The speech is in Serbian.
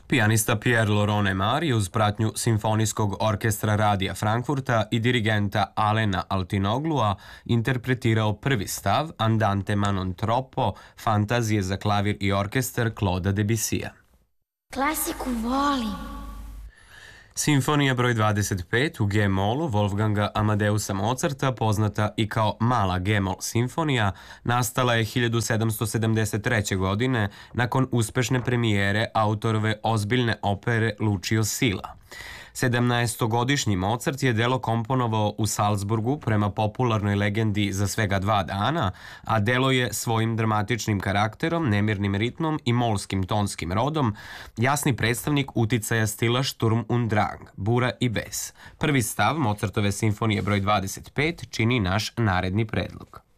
Pijanista Pierre Laurent Aimard je uz pratnju Simfonijskog orkestra Radija Frankfurta i dirigenta Alena Altinoglua interpretirao prvi stav Andante ma non troppo, fantazije za klavir i orkestar Claude'a Debussija. Klasiku volim. Simfonija broj 25 u G-molu Wolfganga Amadeusa Mozarta, poznata i kao Mala G-mol simfonija, nastala je 1773. godine nakon uspešne premijere autorove ozbiljne opere Lucio Silla. 17-godišnji Mozart je delo komponovao u Salzburgu prema popularnoj legendi za svega 2 dana, a delo je svojim dramatičnim karakterom, nemirnim ritmom i molskim tonskim rodom jasni predstavnik uticaja stila Sturm und Drang, bura i bes. Prvi stav Mozartove simfonije broj 25 čini naš naredni predlog.